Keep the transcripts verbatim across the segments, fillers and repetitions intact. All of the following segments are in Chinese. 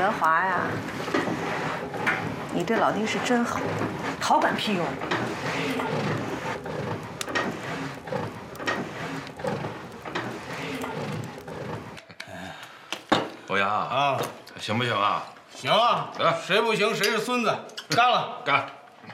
德华呀，你对老丁是真好，好管屁用。 欧阳啊，行不行啊？ 行啊， 来， 谁不行谁是孙子，干了， 干！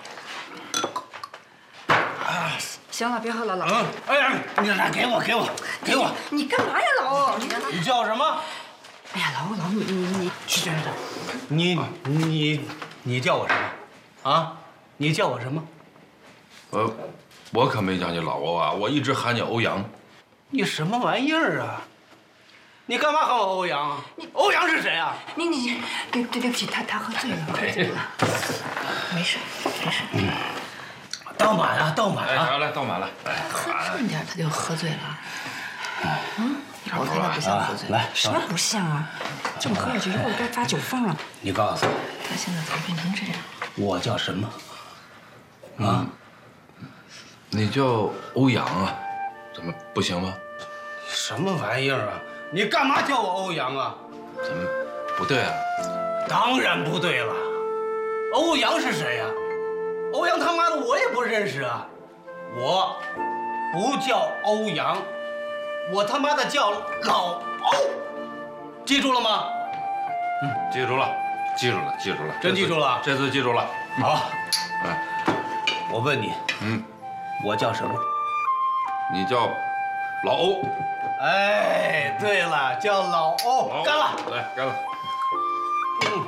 啊，行了，别喝了，老。 嗯，哎呀，你来给我，给我，给我！ 你干嘛呀，老欧？你干嘛？ 你叫什么？ 哎呀，老欧，老欧，你你你去去去！ 你你你叫我什么？啊？你叫我什么？ 我我可没叫你老欧啊，我一直喊你欧阳。 你什么玩意儿啊？你干嘛喊我欧阳啊？你欧阳是谁啊？ 你你对对对不起，他他喝醉了，喝醉了。没事没事。嗯， 倒满啊，倒满啊！ 来来，倒满了。 喝顺点，他就喝醉了。嗯，我看他不像喝醉。 来， 什么不像啊？这么喝下去，一会儿该发酒疯了。 你告诉我， 他现在怎么变成这样？ 我叫什么？啊？ 你叫欧阳啊？怎么不行吗？ 什么玩意儿啊？你干嘛叫我欧阳啊？ 怎么不对啊？ 当然不对了。欧阳是谁呀？欧阳他妈的我也不认识啊！我不叫欧阳，我他妈的叫老欧，记住了吗？ 嗯，记住了，记住了，记住了， 真记住了？ 这次记住了。 好， 哎， 我问你， 嗯， 我叫什么？ 你叫老欧。 哎，对了，叫老欧。干了， 来干了。 嗯，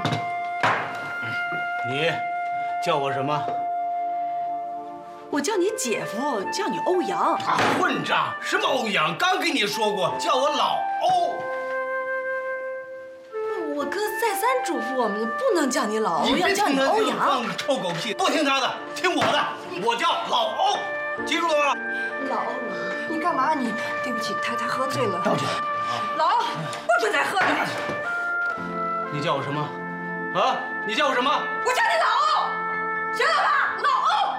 你叫我什么？ 我叫你姐夫，叫你欧阳。 啊，混账！什么欧阳？刚跟你说过，叫我老欧。 我哥再三嘱咐我们，不能叫你老欧，要叫你欧阳。 放臭狗屁！不听他的，听我的。我叫老欧，记住了吗？ 老欧，你干嘛？你对不起，他他喝醉了。 道歉。 老欧，不准再喝了。 你叫我什么？啊？你叫我什么？ 我叫你老欧，知道吧？老欧。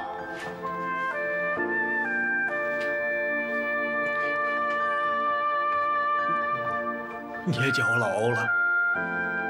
你也叫我老欧了。